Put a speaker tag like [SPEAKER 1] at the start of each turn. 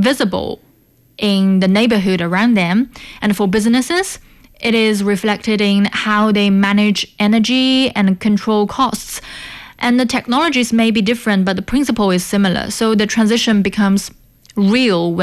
[SPEAKER 1] visible in the neighborhood around them. And for businesses, it is reflected in how they manage energy and control costs. And the technologies may be different, but the principle is similar. So the transition becomes real when